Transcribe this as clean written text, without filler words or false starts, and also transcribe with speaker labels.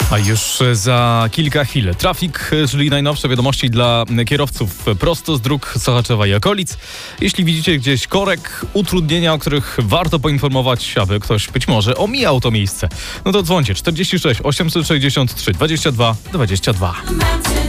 Speaker 1: A już za kilka chwil trafik, czyli najnowsze wiadomości dla kierowców prosto z dróg Sochaczewa i okolic. Jeśli widzicie gdzieś korek, utrudnienia, o których warto poinformować, aby ktoś być może omijał to miejsce, no to dzwońcie 46 863 22 22.